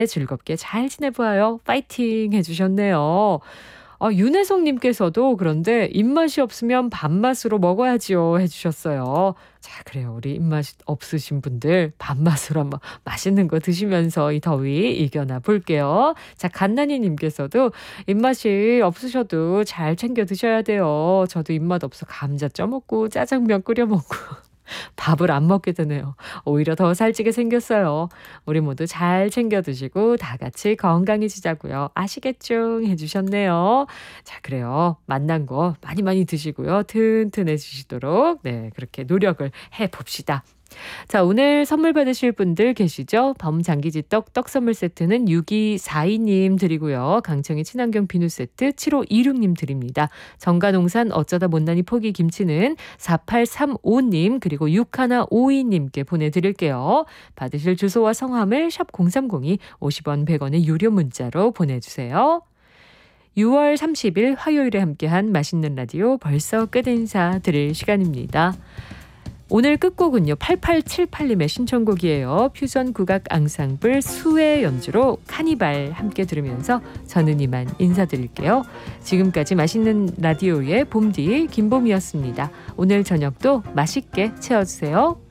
즐겁게 잘 지내보아요. 파이팅 해주셨네요. 윤혜성님께서도 그런데 입맛이 없으면 밥맛으로 먹어야지요 해주셨어요. 자, 그래요. 우리 입맛이 없으신 분들 밥맛으로 한번 맛있는 거 드시면서 이 더위 이겨나 볼게요. 자, 갓나니님께서도 입맛이 없으셔도 잘 챙겨 드셔야 돼요. 저도 입맛 없어 감자 쪄먹고 짜장면 끓여 먹고 밥을 안 먹게 되네요. 오히려 더 살찌게 생겼어요. 우리 모두 잘 챙겨 드시고 다 같이 건강해지자고요. 아시겠죠? 해주셨네요. 자, 그래요. 만난 거 많이 많이 드시고요. 튼튼해지시도록 그렇게 노력을 해봅시다. 자, 오늘 선물 받으실 분들 계시죠? 범장기지떡 떡 선물 세트는 6242님 드리고요. 강청의 친환경 비누 세트 7526님 드립니다. 정가농산 어쩌다 못난이 포기 김치는 4835님 그리고 6152님께 보내드릴게요. 받으실 주소와 성함을 샵 0302 50원 100원의 유료 문자로 보내주세요. 6월 30일 화요일에 함께한 맛있는 라디오 벌써 끝 인사 드릴 시간입니다. 오늘 끝곡은요. 8878님의 신청곡이에요. 퓨전 국악 앙상블 수의 연주로 카니발 함께 들으면서 저는 이만 인사드릴게요. 지금까지 맛있는 라디오의 봄디 김봄이었습니다. 오늘 저녁도 맛있게 채워주세요.